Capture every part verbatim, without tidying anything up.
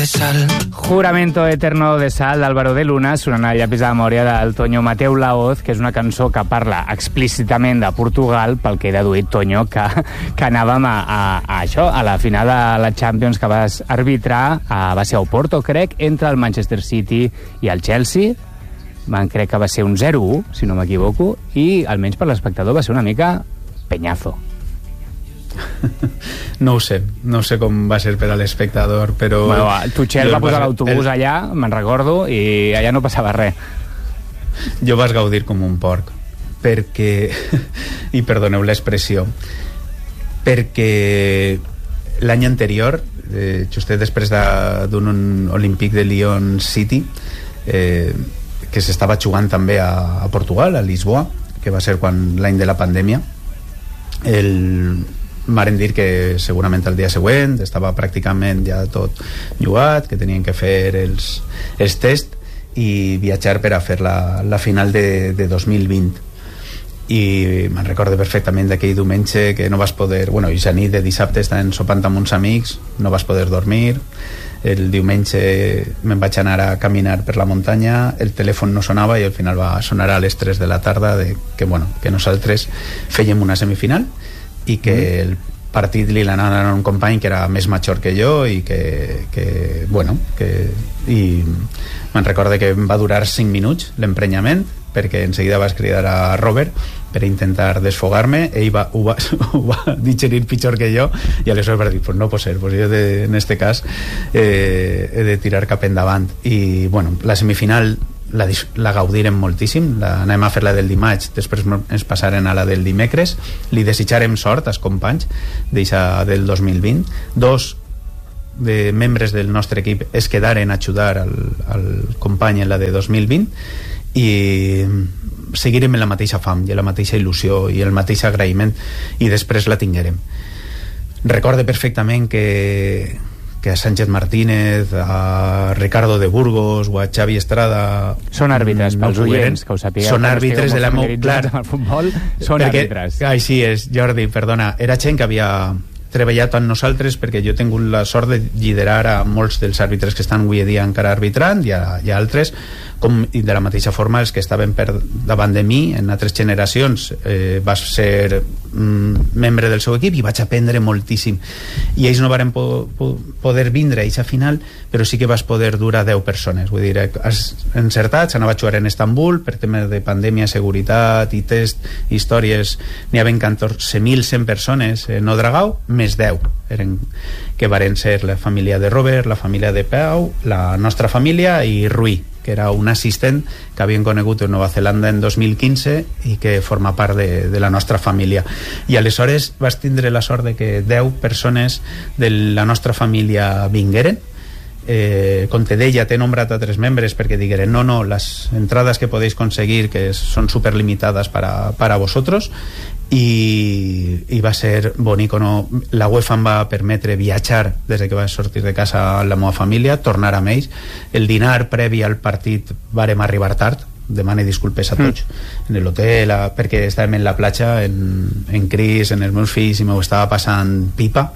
de sal. Juramento eterno de sal d'Álvaro de Luna, sonant al llapis de memòria del Toño Mateu Laoz, que és una cançó que parla explícitament de Portugal, pel que he deduït, Toño, que, que anàvem a, a, a això, a la final de la Champions que vas arbitrar, a, va ser a Oporto, crec, entre el Manchester City i el Chelsea. Van, crec que va ser un zero u, si no m'equivoco, i almenys per l'espectador va ser una mica peñazo. No ho sé, no sé com va ser per a l'espectador, però... Bueno, Tuchel va posar l'autobús el... allà, me'n recordo, i allà no passava res. Jo vas gaudir com un porc, perquè... i perdoneu l'expressió, perquè l'any anterior, eh, justet després de, d'un Olímpic de Lyon City, eh, que s'estava jugant també a, a Portugal, a Lisboa, que va ser quan l'any de la pandèmia, el... Varen dir que segurament el dia següent estava pràcticament ja tot jugat, que tenien que fer els, els tests i viatjar per a fer la, la final de, de dos mil vint. I me'n recordo perfectament d'aquell diumenge que no vas poder... Bueno, i la nit de dissabte estaven sopant amb uns amics, no vas poder dormir. El diumenge me'n vaig anar a caminar per la muntanya, el telèfon no sonava i al final va sonar a les tres de la tarda de que, bueno, que nosaltres fèiem una semifinal i que mm. el partit li l'anava a un company que era més major que jo i que, que bueno, que... i me'n recordo que va durar cinc minuts l'emprenyament, perquè en seguida vas cridar a Robert per intentar desfogar-me, ell va, ho, va, ho va digerir pitjor que jo i aleshores va dir, pues no pot ser, pues jo de, en este cas eh, he de tirar cap endavant. I bueno, la semifinal la, la gaudirem moltíssim, la, anem a fer la del dimarts, després ens passarem a la del dimecres, li desitjarem sort als companys d'eixa del dos mil vint. Dos de membres del nostre equip es quedaren a ajudar al, al company en la de dos mil vint i seguirem en la mateixa fam i la mateixa il·lusió i el mateix agraïment i després la tinguerem. Recorde perfectament que que a Sánchez Martínez, a Ricardo de Burgos o a Xavi Estrada són àrbitres, no pels oients, que ho sapigueu, són àrbitres de la meu... Clar, amb el futbol, són perquè, àrbitres. Així és, Jordi, perdona, era gent que havia treballat amb nosaltres, perquè jo he tingut la sort de liderar a molts dels àrbitres que estan avui dia encara arbitrant i a, i a altres, com, i de la mateixa forma els que estaven per davant de mi en altres generacions. Eh, vas ser mm, membre del seu equip i vaig aprendre moltíssim, i ells no varen po po poder vindre a aquesta final, però sí que vas poder dur a deu persones. Vull dir, has encertat, s'anava a jugar en Estambul per temes de pandèmia, seguretat i test, històries, n'hi havia catorze mil cent persones en Odragau, més deu eren, que varen ser la família de Robert, la família de Pau, la nostra família i Rui, que era un assistent que havien conegut en Nova Zelanda en dos mil quinze i que forma part de, de la nostra família. I aleshores vas tindre la sort de que deu persones de la nostra família vingueren. Eh, com te deia, t'he nombrat a tres membres perquè digueren no, no, les entrades que podeu aconseguir que són superlimitades para, para vosotros, i, i va ser bonic. No? La UEFA em va permetre viatjar des que vaig sortir de casa amb la meva família, tornar amb ells. El dinar previ al partit vàrem arribar tard, demane disculpes a tots, mm. en l'hotel, perquè estàvem en la platja en, en Cris, en els meus fills, i m'ho estava passant pipa,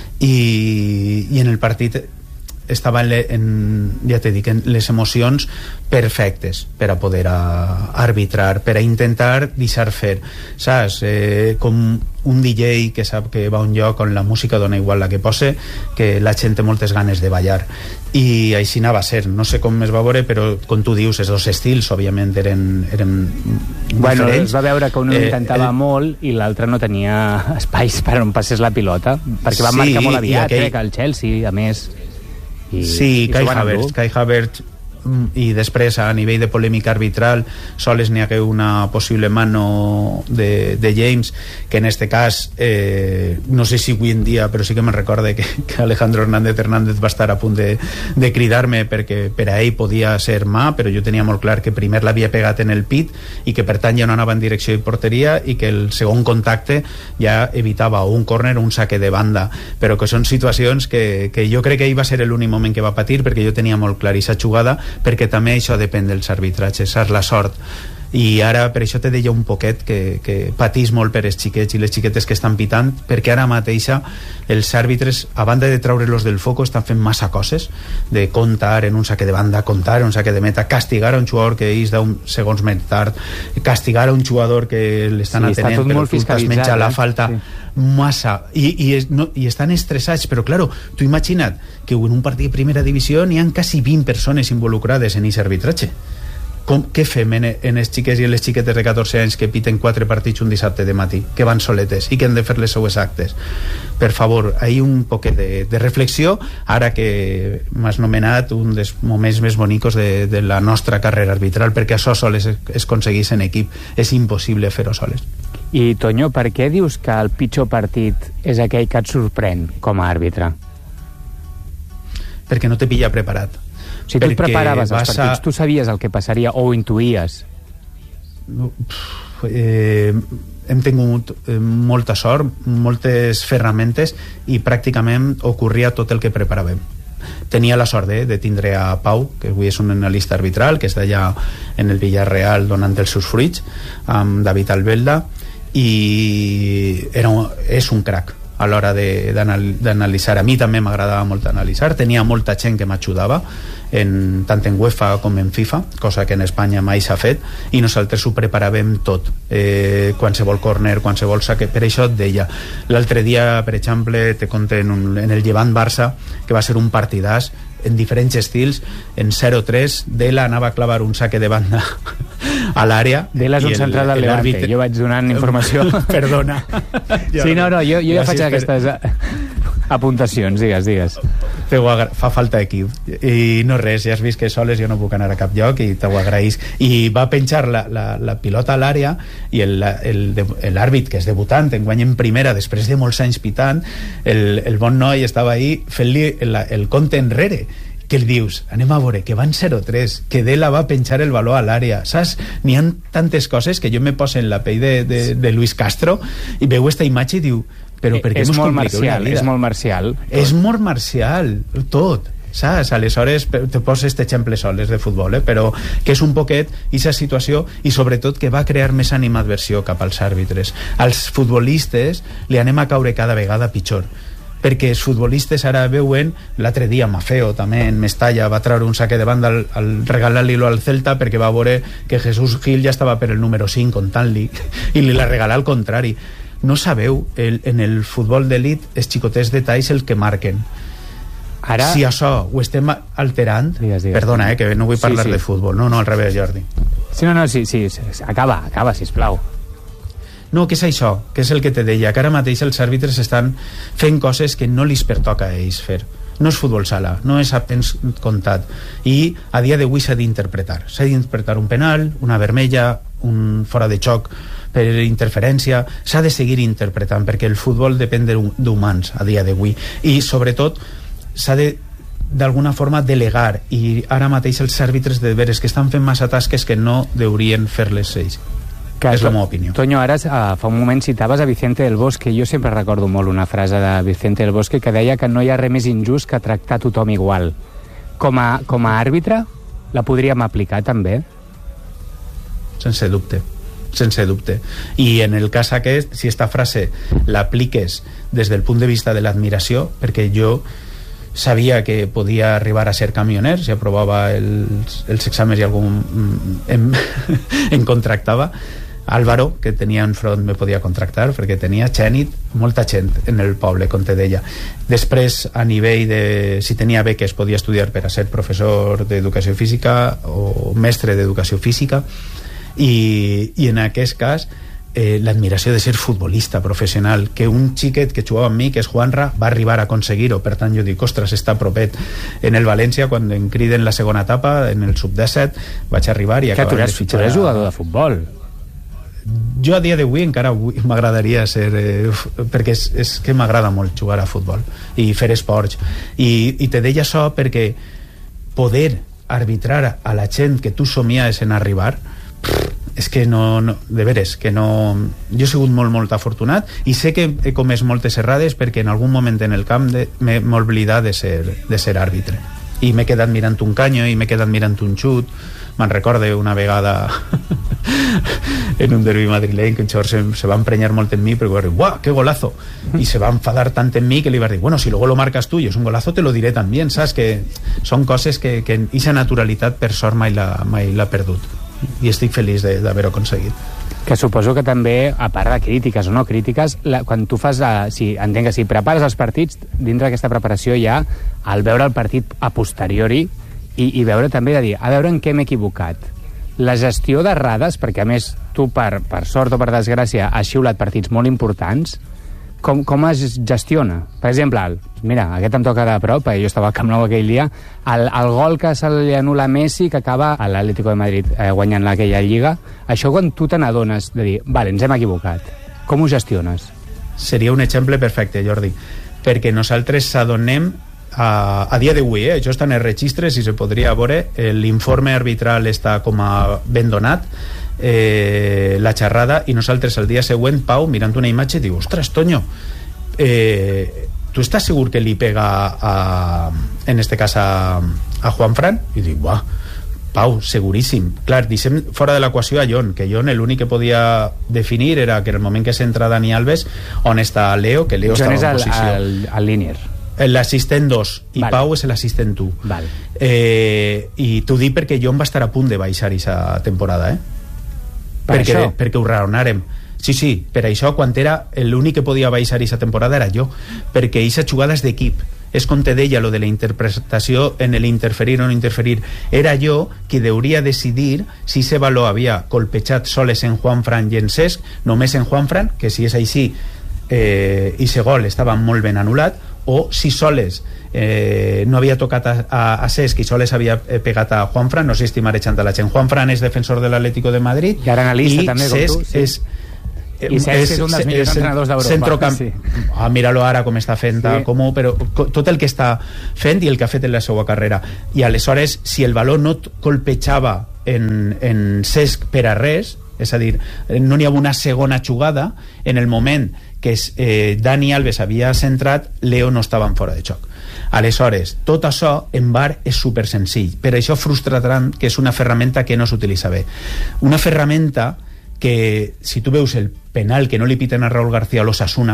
i, i en el partit estava en, en, ja t'he dit, en les emocions perfectes per a poder a, arbitrar, per a intentar deixar fer, saps? Eh, com un D J que sap que va a un lloc on la música dona igual la que pose, que la gent té moltes ganes de ballar, i així anava a ser. No sé com es va veure, però com tu dius, els dos estils òbviament eren, eren bueno, diferents. Es va veure que un eh, intentava el... molt i l'altre no tenia espais per on passés la pilota, perquè va sí, marcar molt aviat, aquell... crec, el Chelsea, a més. I, sí, i Kai Havertz, Kai Havertz, i després a nivell de polèmica arbitral sols n'hi hagué una possible mano de, de James, que en este cas eh, no sé si avui en dia, però sí que me'n recorde que, que Alejandro Hernández Hernández va estar a punt de, de cridar-me perquè per a ell podia ser mà, però jo tenia molt clar que primer l'havia pegat en el pit i que per tant ja no anava en direcció de porteria i que el segon contacte ja evitava un córner o un saque de banda, però que són situacions que, que jo crec que ell va ser l'únic moment que va patir, perquè jo tenia molt clar aquesta jugada, perquè també això depèn dels arbitratges, és la sort i ara per això te deia un poquet que, que patís molt per els xiquets i les xiquetes que estan pitant, perquè ara mateixa els àrbitres, a banda de treure-los del foco, estan fent massa coses, de comptar en un saque de banda, comptar en un saque de meta, castigar a un jugador que és d'un segons més tard, castigar a un jugador que l'estan sí, atenent però tu t'has menjat la eh? falta sí. massa, i, i, es, no, i estan estressats, però claro, tu imagina't que en un partit de primera divisió n'hi ha quasi vint persones involucrades en aquest arbitratge. Com, què fem en, en els xiquets i les xiquetes de catorze anys que piten quatre partits un dissabte de matí, que van soletes i que han de fer les seues actes? Per favor, hi ha un poquet de, de reflexió ara que m'has nomenat un dels moments més bonicos de, de la nostra carrera arbitral, perquè això soles es, es aconseguís en equip, és impossible fer-ho soles. I Toño, per què dius que el pitjor partit és aquell que et sorprèn com a àrbitre? Perquè no te pilla preparat. Si tu et preparaves els partits, a... tu sabies el que passaria o ho intuïes? Eh, hem tingut eh, molta sort, moltes ferramentes i pràcticament ocorria tot el que preparàvem. Tenia la sort eh, de tindre a Pau, que avui és un analista arbitral, que està allà en el Villarreal donant els seus fruits, amb David Albelda, i era un, és un crac a l'hora d'analitzar. A mi també m'agradava molt analitzar, tenia molta gent que m'ajudava, en, tant en UEFA com en FIFA, cosa que en Espanya mai s'ha fet, i nosaltres ho preparàvem tot, eh, qualsevol córner, qualsevol saque. Per això et deia, l'altre dia, per exemple, te conto en, un, en el Llevant Barça, que va ser un partidàs, en diferents estils, en zero tres Dela anava a clavar un saque de banda a l'àrea. Dela és un central del Levante, jo vaig donant informació. Perdona. Sí, no, no, jo, jo ja faig aquestes apuntacions, digues, digues. Fa falta equip. I no res, ja has vist que soles jo no puc anar a cap lloc i t'ho agraïs. I va penjar la, la, la pilota a l'àrea i l'àrbit, que és debutant, enguany en primera, després de molts anys pitant, el, el bon noi estava ahí fent-li el, el compte enrere, que el dius, anem a veure, que van zero tres, que Dela va penjar el baló a l'àrea, saps? N'hi ha tantes coses que jo me poso en la pell de, de, de Luis Castro i veu esta imatge i diu, però per què és mos molt compliqueu marcial, la vida? És molt marcial. Tot. És molt marcial, tot. Saps? Aleshores, te poso aquest exemple soles de futbol, eh? Però que és un poquet aquesta situació, i sobretot que va crear més animadversió cap als àrbitres. Als futbolistes li anem a caure cada vegada pitjor, perquè els futbolistes ara veuen, l'altre dia Mafeo també en Mestalla va treure un saque de banda al, al regalar-li-lo al Celta perquè va veure que Jesús Gil ja estava per el número cinc comptant-li i li la regalà al contrari. No sabeu, el, en el futbol d'elit els xicotets detalls el que marquen. Ara... Si això ho estem alterant, digues, digues. Perdona, eh, que no vull parlar sí, sí. de futbol, no, no, al revés, Jordi. Sí, no, no, sí, sí, acaba, acaba, sisplau. No, que és això, que és el que te deia, que ara mateix els àrbitres estan fent coses que no li pertoca a ells fer. No és futbol sala, no és a temps comptat, i a dia d'avui s'ha d'interpretar s'ha d'interpretar un penal, una vermella, un fora de xoc per interferència, s'ha de seguir interpretant, perquè el futbol depèn d'humans a dia d'avui, i sobretot s'ha de d'alguna forma delegar, i ara mateix els àrbitres de veres que estan fent massa tasques que no deurien fer-les ells. Que és la meva opinió. Toño, ara uh, fa un moment citaves a Vicente del Bosque. Jo sempre recordo molt una frase de Vicente del Bosque que deia que no hi ha res més injust que tractar tothom igual. Com a, com a àrbitre la podríem aplicar també? Sense dubte, sense dubte. I en el cas aquest, si esta frase l'apliques des del punt de vista de l'admiració, perquè jo sabia que podia arribar a ser camioner, si aprovava els, els exàmens i algú em, em contractava. Álvaro, que tenia enfront, me podia contractar perquè tenia xènit, molta gent en el poble, com te deia. Després, a nivell de... si tenia beques, podia estudiar per a ser professor d'educació física o mestre d'educació física, i, i en aquest cas eh, l'admiració de ser futbolista professional, que un xiquet que jugava amb mi, que és Juanra, va arribar a aconseguir-ho. Per tant, jo dic, ostres, està propet. En el València, quan em criden la segona etapa, en el sub disset, vaig arribar i acabar de fitxar. Tu eres jugador de futbol. Jo a dia d'avui encara m'agradaria ser eh, perquè és, és que m'agrada molt jugar a futbol i fer esports, i, i te deia això perquè poder arbitrar a la gent que tu somies en arribar, pff, és que no, no, de veres, que no... Jo he sigut molt, molt afortunat, i sé que he comès moltes errades perquè en algun moment en el camp m'he oblidat de ser, de ser àrbitre. i m'he quedat mirant un canyo i m'he quedat mirant un xut. Me'n recorde una vegada en un derbi madrileny que un xor se, se va emprenyar molt en mi perquè va dir, ¡guau, qué golazo! I se va enfadar tant en mi que li va dir, bueno, si luego lo marcas tú y es un golazo te lo diré también, saps? Que són coses que, que aquesta naturalitat per sort mai l'ha mai l'ha perdut i estic feliç d'haver-ho aconseguit. Que suposo que també, a part de crítiques o no crítiques, la, quan tu fas, la, si, entenc que si prepares els partits, dintre d'aquesta preparació hi ha el veure el partit a posteriori i, i veure també de dir, a veure en què m'he equivocat. La gestió d'errades, perquè a més tu per, per sort o per desgràcia has xiulat partits molt importants, com, com es gestiona? Per exemple, el, mira, aquest em toca de prop, jo estava al Camp Nou aquell dia, el, el gol que se li anul·la a Messi, que acaba a l'Atlético de Madrid eh, guanyant aquella lliga, això quan tu te n'adones de dir, vale, ens hem equivocat, com ho gestiones? Seria un exemple perfecte, Jordi, perquè nosaltres s'adonem a, a dia d'avui, eh? Això està en els registres i se podria veure, l'informe arbitral està com a ben donat, eh, la xerrada, i nosaltres el dia següent, Pau, mirant una imatge, diu, ostres, Toño, eh, tu estàs segur que li pega a, en este cas a, a Juanfran? I dic, buah, Pau, seguríssim. Clar, deixem fora de l'equació a Jon, que Jon l'únic que podia definir era que en el moment que s'entra Dani Alves, on està Leo, que Leo Jon estava en és posició. el, el, el línier. L'assistent dos, i vale. Pau és l'assistent u. Vale. Eh, I t'ho dic perquè Jon va estar a punt de baixar aquesta temporada, eh? Per perquè, això? perquè ho raonarem. Sí, sí, per això quan era l'únic que podia baixar aquesta temporada era jo, perquè aquesta jugada és d'equip. És com te deia lo de la interpretació en el interferir o no interferir. Era jo qui hauria decidir si ese valor havia colpejat soles en Juanfran i en Cesc, només en Juanfran, que si és així eh, i ese gol estava molt ben anul·lat, o si soles eh, no havia tocat a, a, a Cesc i soles havia pegat a Juanfran. No sé si estic marejant a la gent. Juanfran és defensor de l'Atlético de Madrid i ara analista i també, Cesc com tu, sí. és i Cesc és, és un dels millors és, entrenadors d'Europa. Centrocamp... Sí. Ah, mira-lo ara com està fent, sí. com, però tot el que està fent i el que ha fet en la seva carrera. I aleshores, si el valor no colpejava en, en Cesc per a res, és a dir, no n'hi ha una segona jugada, en el moment que eh, Dani Alves havia centrat, Leo no estava en fora de xoc. Aleshores, tot això en V A R és super senzill. Per això frustra tant que és una ferramenta que no s'utilitza bé. Una ferramenta que, si tu veus el penal que no li piten a Raúl García a l'Osasuna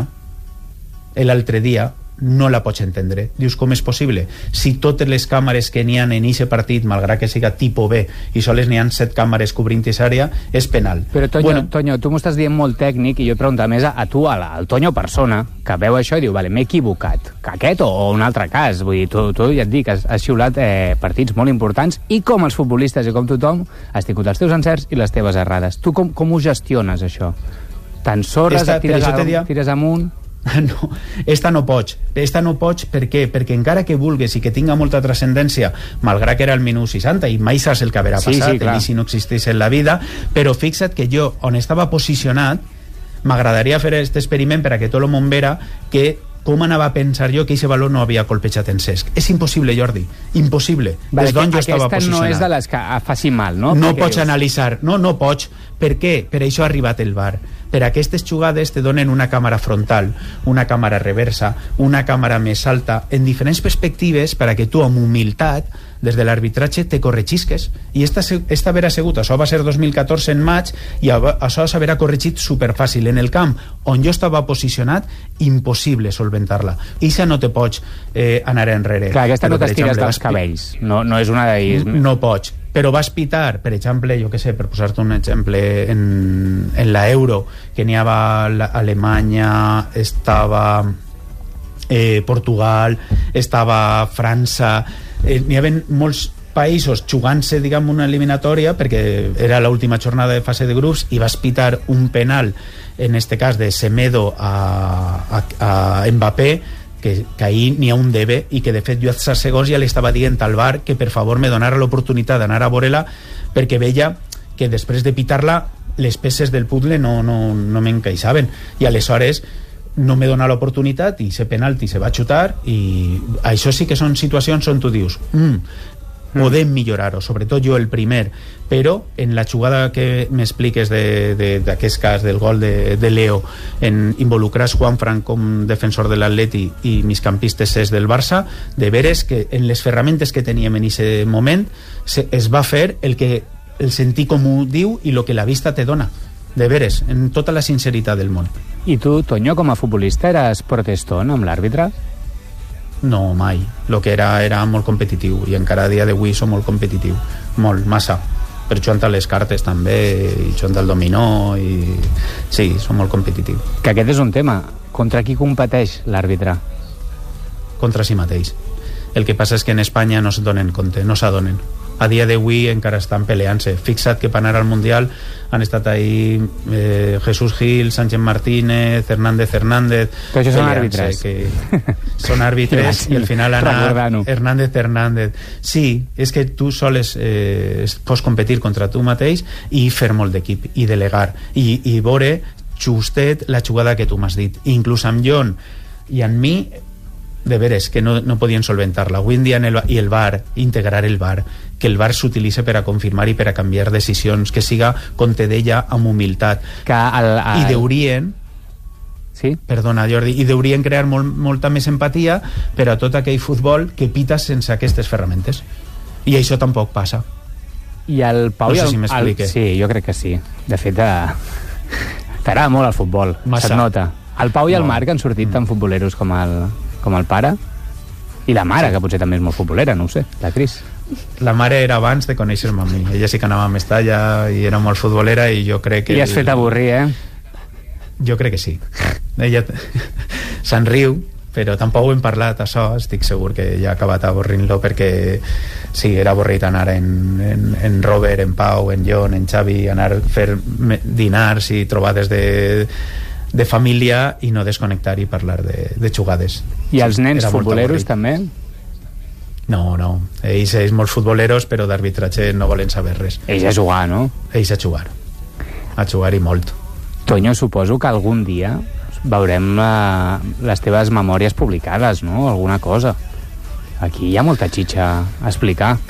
l'altre dia, no la pots entendre. Dius, com és possible? Si totes les càmeres que n'hi ha en aquest partit, malgrat que siga tipus B, i sols n'hi ha set càmeres cobrint aquesta àrea, és penal. Però, Toño, bueno, Toño, tu m'ho estàs dient molt tècnic, i jo et pregunto més a, a tu, al, al Toño persona, que veu això i diu, vale, m'he equivocat. Que aquest o, o un altre cas. Vull dir, tu, tu ja et dic, has, has xiulat eh, partits molt importants, i com els futbolistes i com tothom, has tingut els teus encerts i les teves errades. Tu com, com ho gestiones, això? T'ensorres, et tires, a, dia... tires amunt... No, esta no pots esta no pots, per què? Perquè encara que vulgues i que tinga molta transcendència, malgrat que era el minut seixanta i mai saps el que haurà sí, passat, sí, i si no existís en la vida, però fixa't que jo, on estava posicionat, m'agradaria fer aquest experiment per a que tot el món vera que com anava a pensar jo que aquest valor no havia colpejat en Cesc. És impossible, Jordi, impossible. Vale, des d'on jo estava posicionat. Aquesta no és de les que faci mal, no? No Perquè pots dius... analitzar, no, no pots. Per què? Per això ha arribat el V A R. Per aquestes jugades te donen una càmera frontal, una càmera reversa, una càmera més alta, en diferents perspectives, per a que tu, amb humilitat, des de l'arbitratge, te corregisques. I esta, esta haver assegut, això va ser dos mil catorze en maig, i això s'haverà corregit superfàcil. En el camp on jo estava posicionat, impossible solventar-la. I això no te pots eh, anar enrere. Clar, aquesta però, no t'estires exemple, dels cabells. No, no és una d'ells. No pots. Però vas pitar, per exemple, jo que sé, per posar-te un exemple, en, en la Euro, que n'hi havia Alemanya, estava eh, Portugal, estava França, eh, n'hi havia molts països jugant-se, diguem, una eliminatòria, perquè era l'última jornada de fase de grups, i vas pitar un penal, en este cas de Semedo a, a, a Mbappé, que, que ahir n'hi ha un debe, i que de fet jo a segons ja li estava dient al V A R que per favor me donara l'oportunitat d'anar a veure-la, perquè veia que després de pitar-la les peces del puzzle no, no, no m'encaixaven, i aleshores no me dona l'oportunitat i ese penalti se va xutar, i això sí que són situacions on tu dius mm, mm. podem millorar-ho, sobretot jo el primer, però en la jugada que m'expliques d'aquest cas del gol de, de Leo, en involucrar Juanfran com defensor de l'Atleti i migcampistes és del Barça, de veres que en les ferramentes que teníem en aquest moment se, es va fer el que el sentir com ho diu i el que la vista te dona, de veres, en tota la sinceritat del món. I tu, Toño, com a futbolista eres protestón amb l'àrbitre? No, mai. El que era era molt competitiu i encara a dia d'avui som molt competitiu, molt, massa. Per jugant a les cartes també, i jugant al dominó, i sí, som molt competitiu. Que aquest és un tema. Contra qui competeix l'àrbitre? Contra si mateix. El que passa és que en Espanya no se donen compte, no s'adonen. A dia d'avui encara estan peleant-se. Fixa't que per anar al Mundial han estat ahí eh, Jesús Gil, Sánchez Martínez, Hernández Hernández... Però això són àrbitres. Que són àrbitres i al final anar Hernández Hernández. Sí, és que tu sols eh, pots competir contra tu mateix i fer molt d'equip, i delegar, i, i veure justet la jugada que tu m'has dit. Inclús amb John i amb mi, de veres, que no, no podien solventar-la. Avui en dia en el, i el V A R, integrar el V A R, que el V A R s'utilitza per a confirmar i per a canviar decisions, que siga compte d'ella amb humilitat. Que el, el... I deurien... Sí? Perdona, Jordi. I deurien crear molt, molta més empatia per a tot aquell futbol que pita sense aquestes ferramentes. I això tampoc passa. I el Pau... No sé el, si m'explique. El, sí, jo crec que sí. De fet, eh, t'agrada molt el futbol. Massa. Se't nota. El Pau i el No. Marc han sortit Mm. tan futboleros com el, com el pare. I la mare, que potser també és molt futbolera, no ho sé, la Cris. La mare era abans de conèixer-me a mi. Ella sí que anava a Mestalla i era molt futbolera, i jo crec que... I has fet avorrir, eh? Jo crec que sí. Ella se'n riu, però tampoc ho hem parlat, això. Estic segur que ja ha acabat avorrint-lo, perquè sí, era avorrit anar en, en, en Robert, en Pau, en John, en Xavi, anar a fer dinars i trobades de, de família i no desconnectar i parlar de, de jugades. I els nens Era molt futboleros avorrit. també? No, no. Ells, ells molt futboleros, però d'arbitratge no volen saber res. Ells a jugar, no? Ells a jugar. A jugar i molt. Toño, suposo que algun dia veurem la, les teves memòries publicades, no? Alguna cosa. Aquí hi ha molta xitxa a explicar.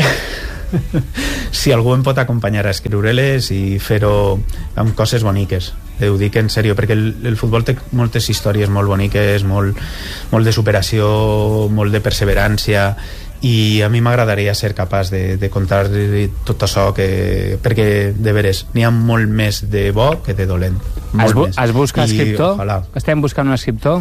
Si algú em pot acompanyar a escriure-les i fer-ho amb coses boniques, ho dic en sèrio, perquè el, el futbol té moltes històries molt boniques, molt, molt de superació, molt de perseverància, i a mi m'agradaria ser capaç de, de contar tot això, que, perquè de veres n'hi ha molt més de bo que de dolent. Es, bu més. es busca I, escriptor? ojalà. Estem buscant un escriptor?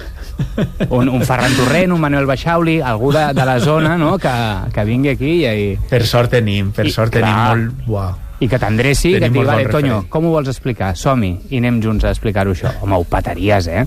Un, un Ferran Torrent, un Manuel Baixauli, algú de, de la zona, no?, que, que vingui aquí i... Per sort tenim, per I, sort clar. tenim molt... Buah. I que t'endreci, que et Tenim digui, molt vale, bon Toño, referent. com ho vols explicar? Som-hi, i anem junts a explicar-ho això. Home, ho pataries, eh?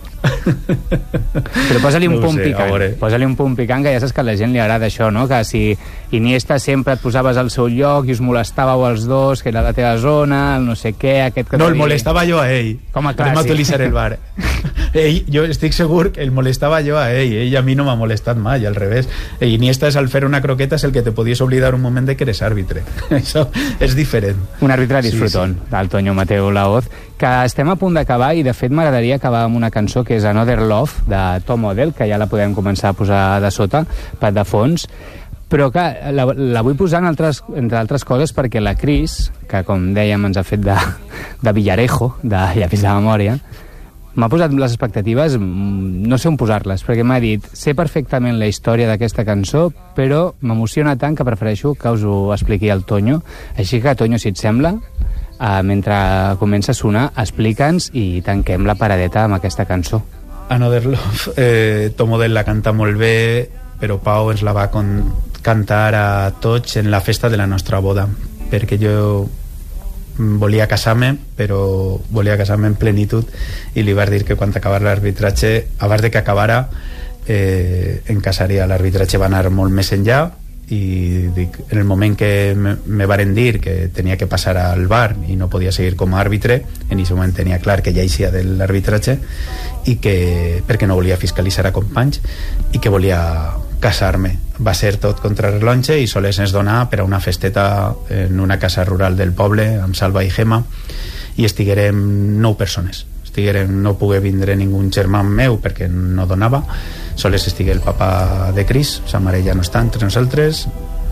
Però posa-li un No ho punt sé, a picant. veure. Posa-li un punt picant, que ja saps que a la gent li agrada això, no? Que si Iniesta sempre et posaves al seu lloc i us molestàveu els dos, que era la teva zona, el no sé què, aquest... Que No, el t'havia- molestava jo a ell. Com a Anem a clàssic. utilitzar el bar. Ell, jo estic segur que el molestava jo a ell. Ell a mi no m'ha molestat mai, al revés. E Iniesta és al fer una croqueta és el que te podies oblidar un moment de que eres àrbitre. Això és diferent. Un àrbitre Sí, disfrutón, sí, sí. del Toño Mateu Laoz, que estem a punt d'acabar, i de fet m'agradaria acabar amb una cançó que és Another Love, de Tom Odell, que ja la podem començar a posar de sota, per de fons, però que la, la vull posar en altres, entre altres coses perquè la Cris, que com dèiem ens ha fet de, de Villarejo, de llapis de memòria, m'ha posat les expectatives, no sé on posar-les, perquè m'ha dit, sé perfectament la història d'aquesta cançó, però m'emociona tant que prefereixo que us ho expliqui el Toño. Així que, Toño, si et sembla, eh, mentre comença a sonar, explica'ns i tanquem la paradeta amb aquesta cançó. Another Love, eh, Tom Odell la canta molt bé, però Pau ens la va con cantar a tots en la festa de la nostra boda, perquè jo volia casar-me, però volia casar-me en plenitud, i li vaig dir que quan acabara l'arbitratge, abans de que acabara, eh, em casaria. L'arbitratge va anar molt més enllà, i dic, en el moment que me, me varen dir que tenia que passar al bar i no podia seguir com a àrbitre, en aquest moment tenia clar que ja eixia de l'arbitratge, i que, perquè no volia fiscalitzar a companys, i que volia casar-me. Va ser tot contra rellotge, i sols ens donà per a una festeta en una casa rural del poble amb Salva i Gema, i estiguérem nou persones. Estiguérem, no pogué vindre ningú germà meu perquè no donava, sols estigué el papa de Cris, sa mare ja no està entre nosaltres,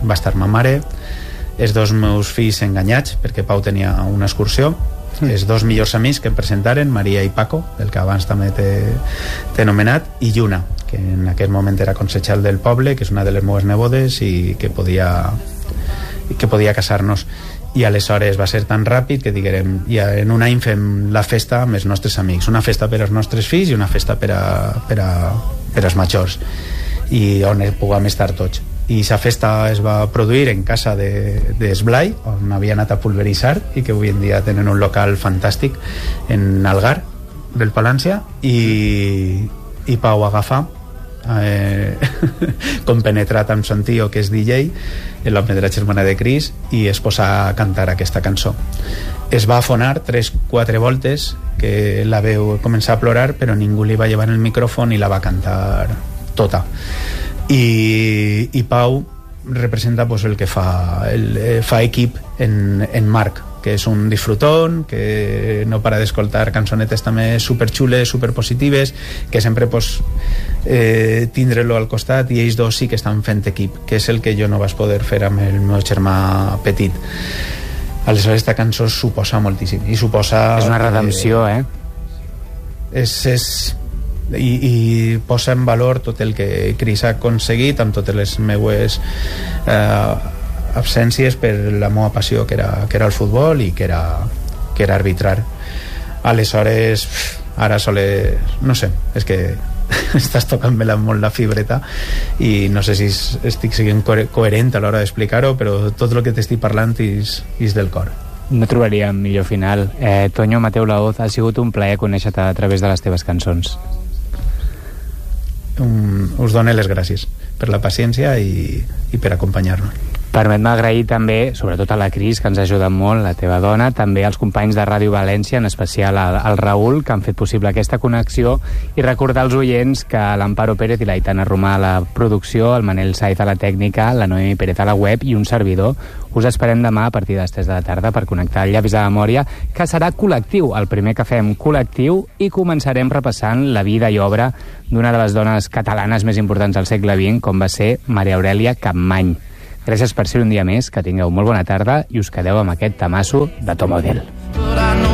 va estar ma mare, els dos meus fills enganyats perquè Pau tenia una excursió, mm. els dos millors amics que em presentaren, Maria i Paco, el que abans també t'he anomenat, i Lluna, que en aquell moment era consellera del poble, que és una de les meves nebodes i que podia que podia casar-nos. I aleshores va ser tan ràpid que diguem, ja en un any fem la festa amb els nostres amics, una festa per als nostres fills i una festa per, a, per, a, per als majors, i on puguem estar tots. I la festa es va produir en casa d'Esblai, de, on havia anat a pulveritzar i que avui en dia tenen un local fantàstic en Algar del Palància, i, i Pau agafar eh, compenetrat amb son tio, que és D J, l'home de la germana de Cris, i es posa a cantar aquesta cançó. Es va afonar tres, quatre voltes, que la veu començar a plorar, però ningú li va llevar el micròfon i la va cantar tota. I, i Pau representa pues, el que fa, el, fa equip en, en Marc, que és un disfrutón, que no para d'escoltar cançonetes també superxules, superpositives, que sempre pues, eh, tindre-lo al costat, i ells dos sí que estan fent equip, que és el que jo no vaig poder fer amb el meu germà petit. Aleshores, aquesta cançó suposa moltíssim, i suposa... És una redempció, eh? És... és I, i posa en valor tot el que Cris ha aconseguit amb totes les meues eh, absències per la meva passió, que era, que era el futbol i que era, que era arbitrar. Aleshores, ara sole... no sé, és que estàs tocant-me molt la fibreta i no sé si estic sent coherent a l'hora d'explicar-ho, però tot el que t'estic parlant és, és del cor. No trobaria millor final. Eh, Toño Mateu Laoz, ha sigut un plaer conèixer-te a través de les teves cançons. Um, us dono les gràcies per la paciència i, i per acompanyar-nos. Permet-me agrair també, sobretot a la Cris, que ens ha ajudat molt, la teva dona, també als companys de Ràdio València, en especial al, al Raül, que han fet possible aquesta connexió, i recordar als oients que l'Amparo Pérez i l'Aitana Romà a la producció, el Manel Saiz a la tècnica, la Noemi Pérez a la web i un servidor. Us esperem demà a partir de les tres de la tarda per connectar el Llavis de Memòria, que serà col·lectiu, el primer que fem col·lectiu, i començarem repassant la vida i obra d'una de les dones catalanes més importants del segle vint, com va ser Maria Aurèlia Capmany. Gràcies per ser un dia més, que tingueu molt bona tarda i us quedeu amb aquest tamasso de Tomodel.